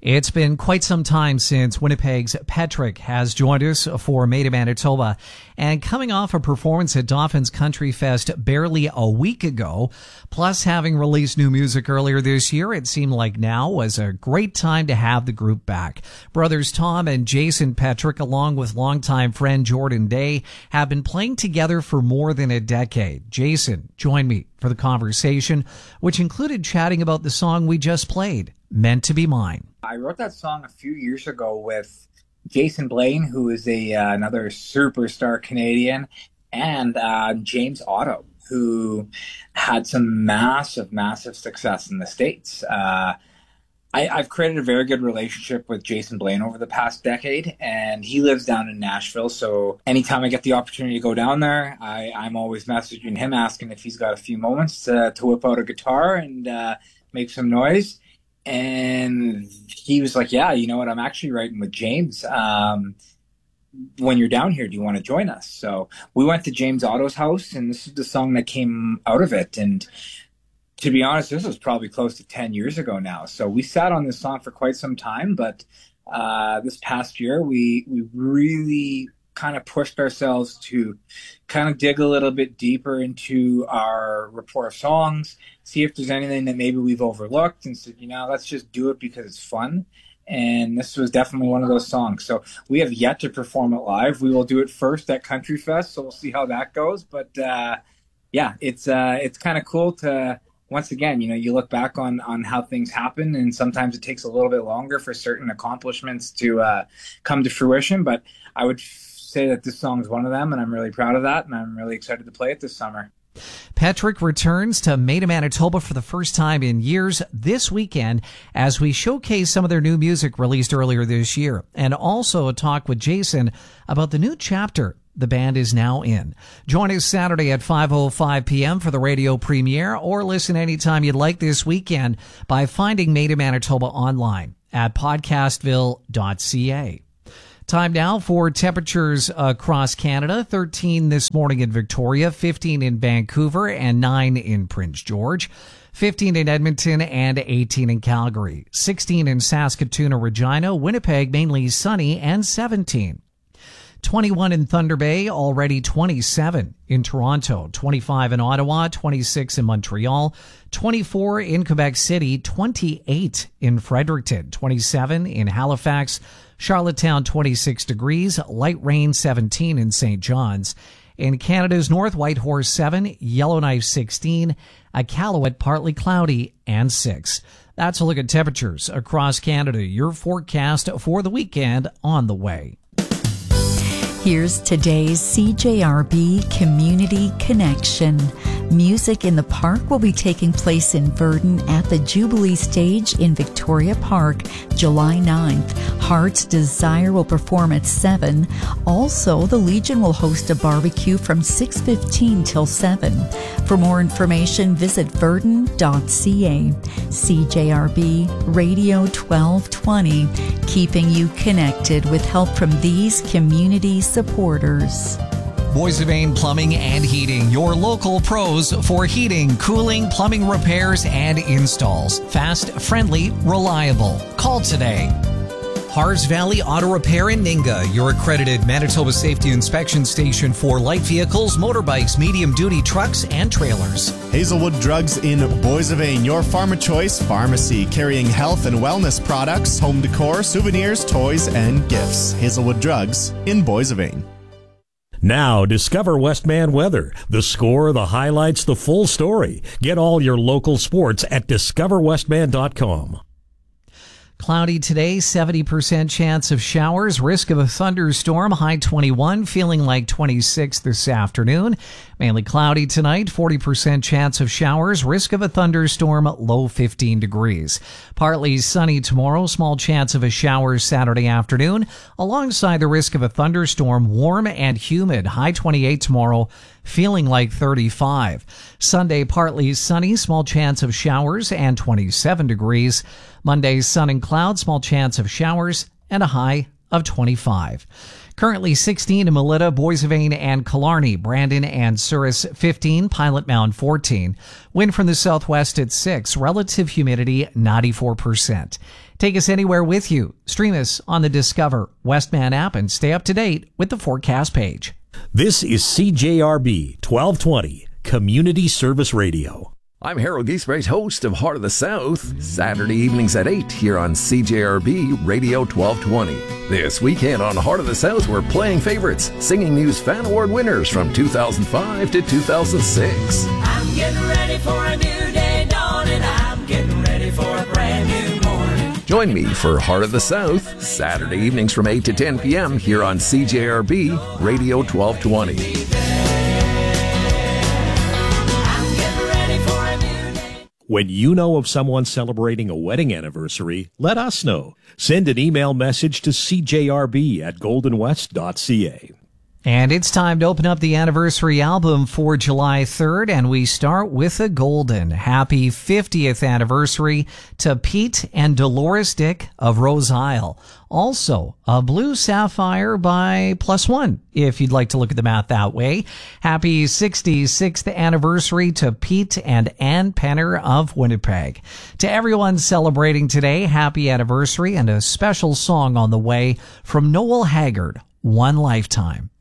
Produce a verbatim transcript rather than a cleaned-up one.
It's been quite some time since Winnipeg's Petrick has joined us for Made in Manitoba. And coming off a performance at Dauphin's Country Fest barely a week ago, plus having released new music earlier this year, it seemed like now was a great time to have the group back. Brothers Tom and Jason Petrick, along with longtime friend Jordan Day, have been playing together for more than a decade. Jason joined me for the conversation, which included chatting about the song we just played, Meant to Be Mine. I wrote that song a few years ago with Jason Blaine, who is a uh, another superstar Canadian, and uh, James Otto, who had some massive, massive success in the States. Uh, I, I've created a very good relationship with Jason Blaine over the past decade, and he lives down in Nashville. So anytime I get the opportunity to go down there, I, I'm always messaging him, asking if he's got a few moments to, to whip out a guitar and uh, make some noise. And he was like, yeah, you know what? I'm actually writing with James. Um, when you're down here, do you want to join us? So we went to James Otto's house, and this is the song that came out of it. And to be honest, this was probably close to ten years ago now. So we sat on this song for quite some time, but uh, this past year, we, we really kind of pushed ourselves to kind of dig a little bit deeper into our rapport of songs, see if there's anything that maybe we've overlooked, and said, you know, let's just do it because it's fun. And this was definitely one of those songs. So we have yet to perform it live. We will do it first at Country Fest, so we'll see how that goes. But uh, yeah, it's uh, it's kind of cool to, once again, you know, you look back on, on how things happen, and sometimes it takes a little bit longer for certain accomplishments to uh, come to fruition. But I would say that this song is one of them, and I'm really proud of that, and I'm really excited to play it this summer. Petrick returns to Made in Manitoba for the first time in years this weekend as we showcase some of their new music released earlier this year, and also a talk with Jason about the new chapter the band is now in. Join us Saturday at five oh five p.m. for the radio premiere, or listen anytime you'd like this weekend by finding Made in Manitoba online at podcastville dot c a. Time now for temperatures across Canada. thirteen this morning in Victoria, fifteen in Vancouver, and nine in Prince George. fifteen in Edmonton and eighteen in Calgary. sixteen in Saskatoon or Regina. Winnipeg, mainly sunny, and seventeen. twenty-one in Thunder Bay, already twenty-seven in Toronto, twenty-five in Ottawa, twenty-six in Montreal, twenty-four in Quebec City, twenty-eight in Fredericton, twenty-seven in Halifax, Charlottetown twenty-six degrees, light rain seventeen in Saint John's. In Canada's north, Whitehorse seven, Yellowknife sixteen, Iqaluit partly cloudy and six. That's a look at temperatures across Canada. Your forecast for the weekend on the way. Here's today's C J R B Community Connection. Music in the Park will be taking place in Virden at the Jubilee Stage in Victoria Park, July ninth. Heart's Desire will perform at seven. Also, the Legion will host a barbecue from six fifteen till seven. For more information, visit virden dot c a. C J R B Radio twelve twenty, keeping you connected with help from these community supporters. Boissevain Plumbing and Heating, your local pros for heating, cooling, plumbing repairs, and installs. Fast, friendly, reliable. Call today. Harz Valley Auto Repair in Ninga, your accredited Manitoba Safety Inspection Station for light vehicles, motorbikes, medium-duty trucks, and trailers. Hazelwood Drugs in Boissevain, your farm of choice pharmacy, carrying health and wellness products, home decor, souvenirs, toys, and gifts. Hazelwood Drugs in Boissevain. Now, discover Westman Weather. The score, the highlights, the full story. Get all your local sports at discover westman dot com. Cloudy today, seventy percent chance of showers, risk of a thunderstorm, high twenty-one, feeling like twenty-six this afternoon. Mainly cloudy tonight, forty percent chance of showers, risk of a thunderstorm, low fifteen degrees. Partly sunny tomorrow, small chance of a shower Saturday afternoon, alongside the risk of a thunderstorm, warm and humid, high twenty-eight tomorrow, feeling like thirty-five. Sunday, partly sunny, small chance of showers, and twenty-seven degrees. Monday, sun and clouds, small chance of showers, and a high of twenty-five. Currently sixteen in Melita, Boissevain and Killarney, Brandon and Souris fifteen, Pilot Mound fourteen. Wind from the southwest at six, relative humidity ninety-four percent. Take us anywhere with you. Stream us on the Discover Westman app and stay up to date with the forecast page. This is C J R B twelve twenty, Community Service Radio. I'm Harold Giesbrecht, host of Heart of the South, Saturday evenings at eight here on C J R B Radio twelve twenty. This weekend on Heart of the South, we're playing favorites, Singing News Fan Award winners from two thousand five to two thousand six. I'm getting ready for a new day dawning. I'm getting ready for a brand new morning. Join me for Heart of the South, Saturday evenings from eight to ten p.m. here on C J R B Radio twelve twenty. When you know of someone celebrating a wedding anniversary, let us know. Send an email message to c j r b at golden west dot c a. And it's time to open up the anniversary album for July third, and we start with a golden. Happy fiftieth anniversary to Pete and Dolores Dick of Rose Isle. Also, a blue sapphire by Plus One, if you'd like to look at the math that way. Happy sixty-sixth anniversary to Pete and Ann Penner of Winnipeg. To everyone celebrating today, happy anniversary, and a special song on the way from Noel Haggard, One Lifetime.